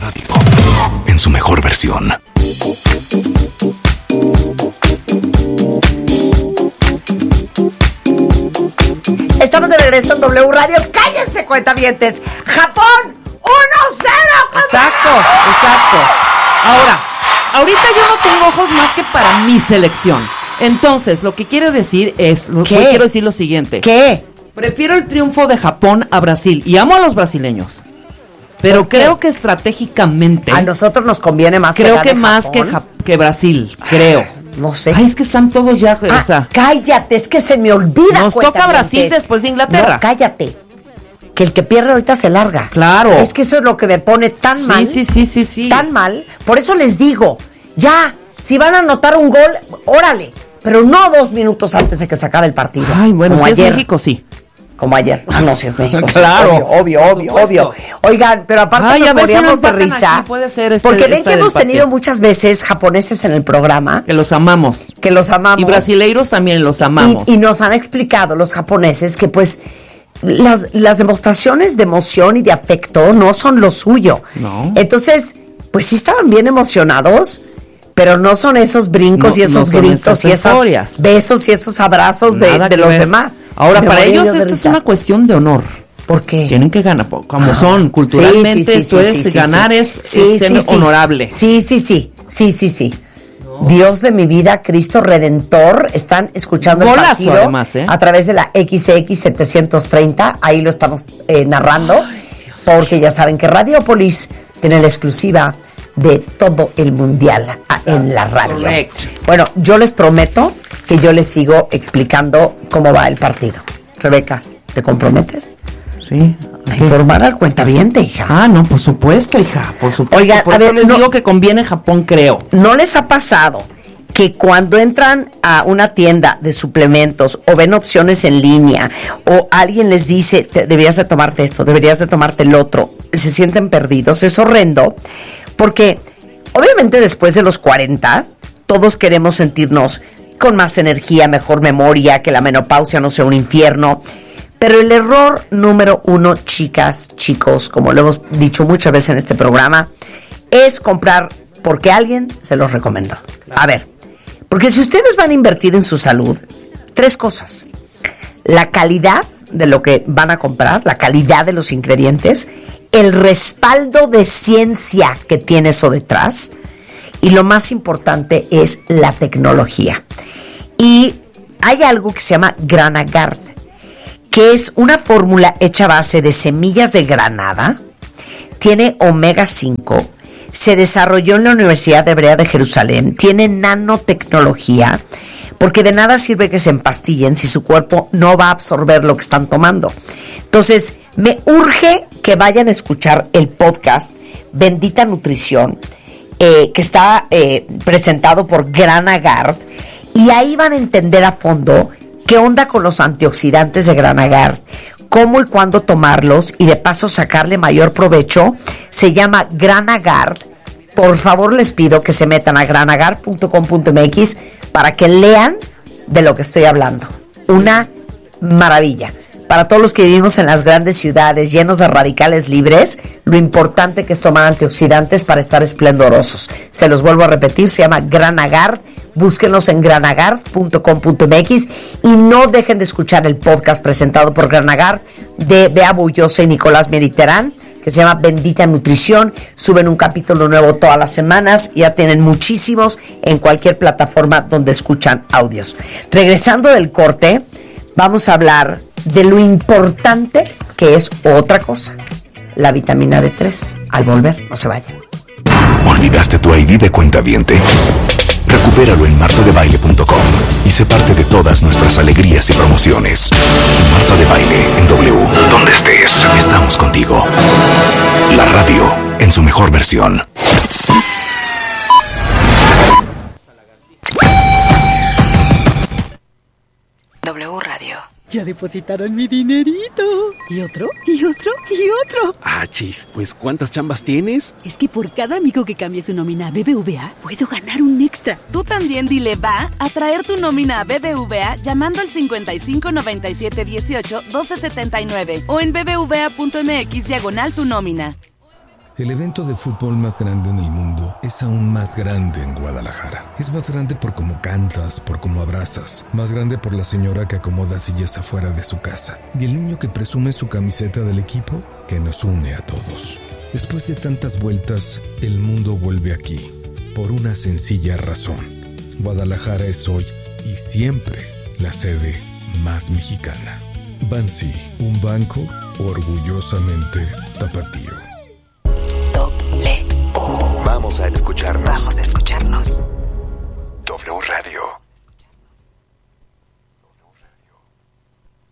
radio en su mejor versión. Estamos de regreso en W Radio. ¡Cállense, cuentavientes! ¡Japón! 1-0. Exacto. Ahora, ahorita yo no tengo ojos más que para mi selección. Entonces, lo que quiero decir es... Quiero decir lo siguiente. ¿Qué? Prefiero el triunfo de Japón a Brasil. Y amo a los brasileños. Pero creo que estratégicamente... A nosotros nos conviene más creo que más que Brasil, creo. No sé. Ay, es que están todos ya... o sea, cállate, es que se me olvida. Nos toca Brasil después de Inglaterra. No, cállate. Que el que pierde ahorita se larga. Claro. Es que eso es lo que me pone tan mal. Sí. Tan mal. Por eso les digo, ya, si van a anotar un gol, órale. Pero no 2 minutos antes de que se acabe el partido. Ay, bueno, como si ayer. es México, sí. Como ayer. No, si es México. Claro. Sí, obvio. Oigan, pero aparte nos moríamos de risa. Aquí, puede ser porque ven que hemos tenido muchas veces japoneses en el programa. Que los amamos. Y brasileiros también los amamos. Y nos han explicado los japoneses que pues las demostraciones de emoción y de afecto no son lo suyo. No. Entonces, pues sí estaban bien emocionados, pero no son esos brincos y esos gritos y esas besos y esos abrazos de los demás. Ahora, para ellos esto es una cuestión de honor. ¿Por qué? Tienen que ganar, como son culturalmente, ganar es ser honorable. Sí. No. Dios de mi vida, Cristo Redentor, están escuchando el partido además, a través de la XX 730, ahí lo estamos narrando, porque ya saben que Radiopolis tiene la exclusiva de todo el mundial en la radio. Correcto. Bueno, yo les prometo que yo les sigo explicando cómo va el partido. Rebeca, ¿te comprometes? Sí. A informar al cuentaviente, hija. Ah, no, por supuesto, hija, por supuesto. Oigan, por eso les digo que conviene Japón, creo. ¿No les ha pasado que cuando entran a una tienda de suplementos o ven opciones en línea o alguien les dice, deberías de tomarte esto, deberías de tomarte el otro, se sienten perdidos? Es horrendo. Porque obviamente después de los 40, todos queremos sentirnos con más energía, mejor memoria, que la menopausia no sea un infierno. Pero el error número 1, chicas, chicos, como lo hemos dicho muchas veces en este programa, es comprar porque alguien se los recomendó. A ver, porque si ustedes van a invertir en su salud, 3 cosas. La calidad de lo que van a comprar, la calidad de los ingredientes, el respaldo de ciencia que tiene eso detrás, y lo más importante es la tecnología. Y hay algo que se llama Granagard, que es una fórmula hecha a base de semillas de granada, tiene omega 5, se desarrolló en la Universidad Hebrea de Jerusalén, tiene nanotecnología, porque de nada sirve que se empastillen si su cuerpo no va a absorber lo que están tomando. Entonces, me urge que vayan a escuchar el podcast Bendita Nutrición, que está presentado por Granagard, y ahí van a entender a fondo qué onda con los antioxidantes de Granagard, cómo y cuándo tomarlos y de paso sacarle mayor provecho. Se llama Granagard. Por favor, les pido que se metan a granagard.com.mx para que lean de lo que estoy hablando. Una maravilla. Para todos los que vivimos en las grandes ciudades llenos de radicales libres, lo importante que es tomar antioxidantes para estar esplendorosos. Se los vuelvo a repetir, se llama Granagard. Búsquenlos en granagard.com.mx y no dejen de escuchar el podcast presentado por Granagard de Bea Bullosa y Nicolás Meriterán, que se llama Bendita Nutrición. Suben un capítulo nuevo todas las semanas, ya tienen muchísimos en cualquier plataforma donde escuchan audios. Regresando del corte, vamos a hablar de lo importante que es otra cosa, la vitamina D3. Al volver, no se vayan. ¿Olvidaste tu ID de cuentaviente? Recupéralo en martadebaile.com y sé parte de todas nuestras alegrías y promociones. Marta de Baile en W. Donde estés, estamos contigo. La radio en su mejor versión. W Radio. Ya depositaron mi dinerito. ¿Y otro? ¿Y otro? ¿Y otro? Ah, chis, pues ¿cuántas chambas tienes? Es que por cada amigo que cambie su nómina a BBVA, puedo ganar un extra. Tú también dile va a traer tu nómina a BBVA llamando al 55 97 18 12 79 o en bbva.mx/tu nómina. El evento de fútbol más grande en el mundo es aún más grande en Guadalajara. Es más grande por cómo cantas, por cómo abrazas. Más grande por la señora que acomoda sillas afuera de su casa. Y el niño que presume su camiseta del equipo que nos une a todos. Después de tantas vueltas, el mundo vuelve aquí. Por una sencilla razón. Guadalajara es hoy y siempre la sede más mexicana. Bansi, un banco orgullosamente tapatío. Vamos a escucharnos. Vamos a escucharnos.